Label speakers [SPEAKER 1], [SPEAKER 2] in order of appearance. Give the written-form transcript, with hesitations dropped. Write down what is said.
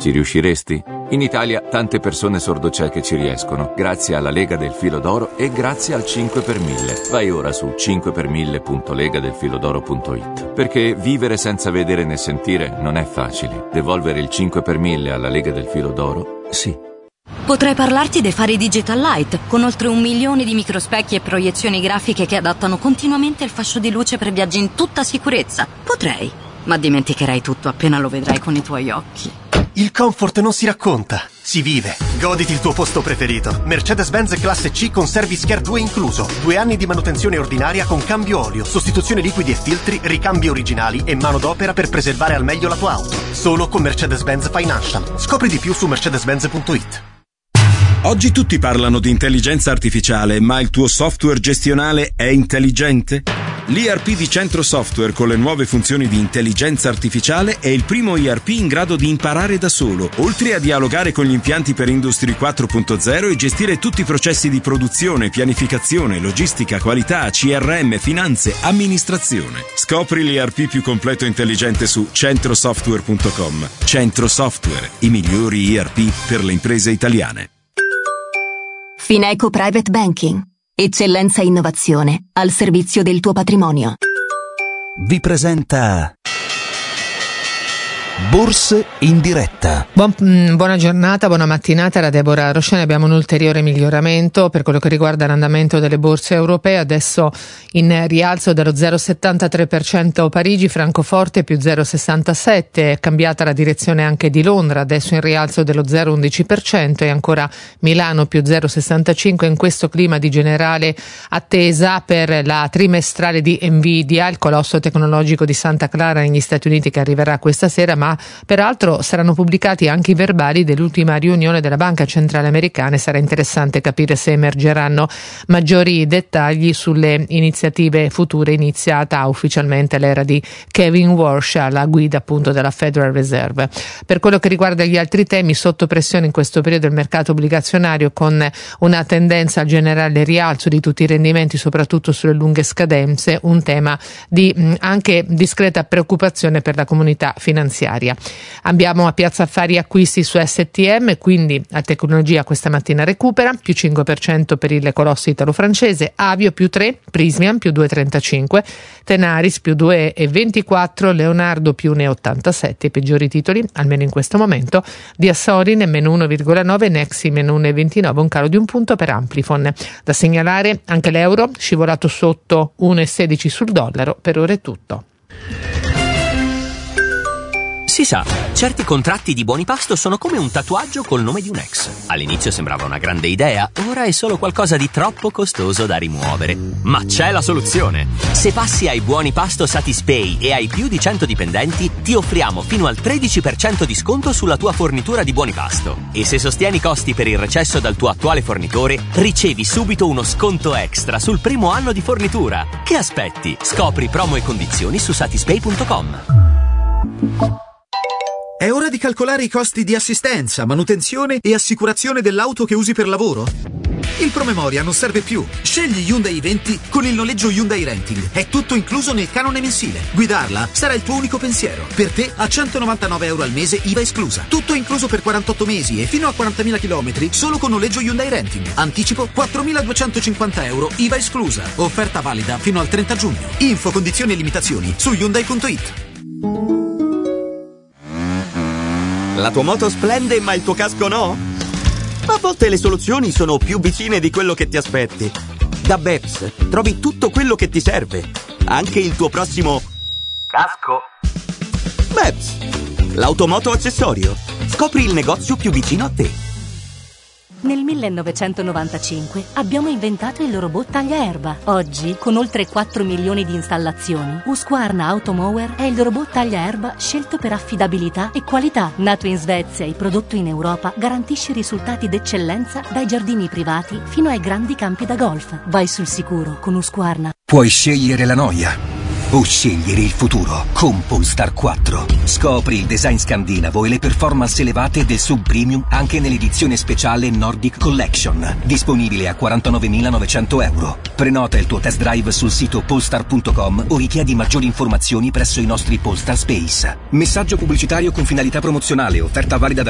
[SPEAKER 1] Ci riusciresti? In Italia tante persone sordocieche ci riescono, grazie alla Lega del Filo d'Oro e grazie al 5 per 1000. Vai ora su 5per1000.legadelfilodoro.it. Perché vivere senza vedere né sentire non è facile. Devolvere il 5 per 1000 alla Lega del Filo d'Oro? Sì.
[SPEAKER 2] Potrei parlarti dei fari Digital Light, con oltre 1 milione di microspecchi e proiezioni grafiche che adattano continuamente il fascio di luce per viaggi in tutta sicurezza. Potrei, ma dimenticherai tutto appena lo vedrai con i tuoi occhi.
[SPEAKER 3] Il comfort non si racconta, si vive. Goditi il tuo posto preferito. Mercedes-Benz Classe C con Service Care 2 incluso. 2 anni di manutenzione ordinaria con cambio olio, sostituzione liquidi e filtri, ricambi originali e manodopera per preservare al meglio la tua auto. Solo con Mercedes-Benz Financial. Scopri di più su mercedes-benz.it.
[SPEAKER 4] Oggi tutti parlano di intelligenza artificiale, ma il tuo software gestionale è intelligente? L'ERP di Centro Software con le nuove funzioni di intelligenza artificiale è il primo ERP in grado di imparare da solo, oltre a dialogare con gli impianti per Industry 4.0 e gestire tutti i processi di produzione, pianificazione, logistica, qualità, CRM, finanze, amministrazione. Scopri l'ERP più completo e intelligente su centrosoftware.com. Centro Software, i migliori ERP per le imprese italiane.
[SPEAKER 5] Fineco Private Banking. Eccellenza e innovazione al servizio del tuo patrimonio.
[SPEAKER 6] Vi presenta Borse in diretta.
[SPEAKER 7] Buona giornata, buona mattinata da Deborah Rosciani. Abbiamo un ulteriore miglioramento per quello che riguarda l'andamento delle borse europee. Adesso in rialzo dello 0,73% Parigi, Francoforte più 0,67%, è cambiata la direzione anche di Londra, adesso in rialzo dello 0,11% e ancora Milano più 0,65%. In questo clima di generale attesa per la trimestrale di Nvidia, il colosso tecnologico di Santa Clara negli Stati Uniti, che arriverà questa sera, ma peraltro saranno pubblicati anche i verbali dell'ultima riunione della Banca Centrale Americana e sarà interessante capire se emergeranno maggiori dettagli sulle iniziative future. Iniziata ufficialmente l'era di Kevin Warsh alla guida appunto della Federal Reserve. Per quello che riguarda gli altri temi, sotto pressione in questo periodo il mercato obbligazionario, con una tendenza al generale rialzo di tutti i rendimenti, soprattutto sulle lunghe scadenze, un tema di anche discreta preoccupazione per la comunità finanziaria. Andiamo a Piazza Affari Acquisti su STM, quindi la tecnologia questa mattina recupera, più 5% per il colosso italo-francese, Avio più 3, Prismian più 2,35, Tenaris più 2,24, Leonardo più 1,87, i peggiori titoli, almeno in questo momento, di Assorin meno 1,9, Nexi meno 1,29, un calo di un punto per Amplifon. Da segnalare anche l'euro, scivolato sotto 1,16 sul dollaro, per ora è tutto.
[SPEAKER 8] Si sa, certi contratti di Buonipasto sono come un tatuaggio col nome di un ex. All'inizio sembrava una grande idea, ora è solo qualcosa di troppo costoso da rimuovere. Ma c'è la soluzione! Se passi ai Buonipasto Satispay e hai più di 100 dipendenti, ti offriamo fino al 13% di sconto sulla tua fornitura di Buonipasto. E se sostieni i costi per il recesso dal tuo attuale fornitore, ricevi subito uno sconto extra sul primo anno di fornitura. Che aspetti? Scopri promo e condizioni su satispay.com.
[SPEAKER 9] È ora di calcolare i costi di assistenza, manutenzione e assicurazione dell'auto che usi per lavoro? Il promemoria non serve più. Scegli Hyundai i20 con il noleggio Hyundai Renting. È tutto incluso nel canone mensile. Guidarla sarà il tuo unico pensiero. Per te a €199 al mese, IVA esclusa. Tutto incluso per 48 mesi e fino a 40.000 km solo con noleggio Hyundai Renting. Anticipo €4.250, IVA esclusa. Offerta valida fino al 30 giugno. Info, condizioni e limitazioni su Hyundai.it.
[SPEAKER 10] La tua moto splende, ma il tuo casco no? A volte le soluzioni sono più vicine di quello che ti aspetti. Da Beps trovi tutto quello che ti serve, anche il tuo prossimo casco. Beps, l'automoto accessorio. Scopri il negozio più vicino a te.
[SPEAKER 11] Nel 1995 abbiamo inventato il robot tagliaerba. Oggi, con oltre 4 milioni di installazioni, Husqvarna Automower è il robot tagliaerba scelto per affidabilità e qualità. Nato in Svezia e prodotto in Europa, garantisce risultati d'eccellenza dai giardini privati fino ai grandi campi da golf. Vai sul sicuro con Husqvarna.
[SPEAKER 6] Puoi scegliere la noia o scegliere il futuro con Polestar 4. Scopri il design scandinavo e le performance elevate del sub premium anche nell'edizione speciale Nordic Collection, disponibile a €49.900. Prenota il tuo test drive sul sito polestar.com o richiedi maggiori informazioni presso i nostri Polestar Space. Messaggio pubblicitario con finalità promozionale, offerta valida dal